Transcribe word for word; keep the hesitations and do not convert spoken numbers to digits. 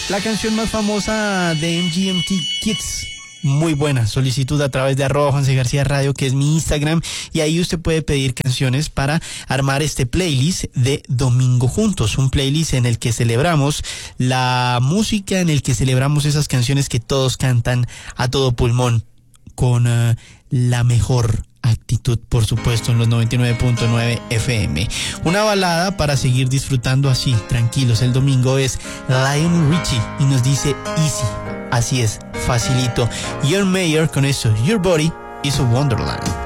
La canción más famosa de M G M T Kids. Muy buena solicitud a través de arroba Juanse García Radio, que es mi Instagram, y ahí usted puede pedir canciones para armar este playlist de Domingo Juntos, un playlist en el que celebramos la música, en el que celebramos esas canciones que todos cantan a todo pulmón, con uh, la mejor actitud, por supuesto, en los noventa y nueve punto nueve F M. Una balada para seguir disfrutando así, tranquilos, el domingo es Lionel Richie y nos dice Easy. Así es, facilito. Your Mayor con eso, Your Body is a Wonderland.